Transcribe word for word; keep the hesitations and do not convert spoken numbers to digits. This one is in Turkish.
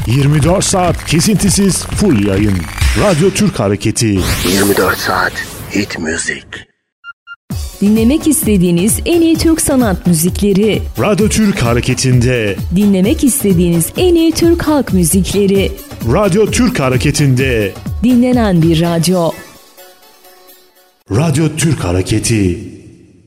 yirmi dört saat kesintisiz full yayın. Radyo Türk Hareketi. yirmi dört saat hit müzik. Dinlemek istediğiniz en iyi Türk sanat müzikleri. Radyo Türk Hareketi'nde. Dinlemek istediğiniz en iyi Türk halk müzikleri. Radyo Türk Hareketi'nde. Dinlenen bir radyo. Radyo Türk Hareketi.